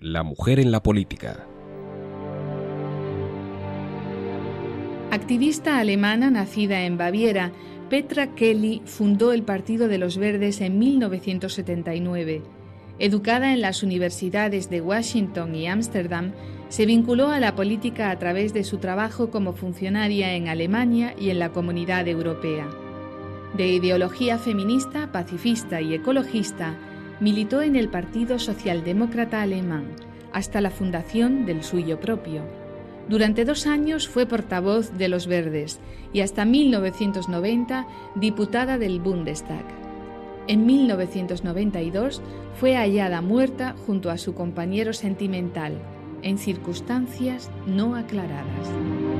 La mujer en la política. Activista alemana nacida en Baviera, Petra Kelly fundó el Partido de los Verdes en 1979. Educada en las universidades de Washington y Ámsterdam, se vinculó a la política a través de su trabajo como funcionaria en Alemania y en la Comunidad Europea. De ideología feminista, pacifista y ecologista, militó en el Partido Socialdemócrata Alemán, hasta la fundación del suyo propio. Durante 2 años fue portavoz de los Verdes y hasta 1990 diputada del Bundestag. En 1992 fue hallada muerta junto a su compañero sentimental, en circunstancias no aclaradas.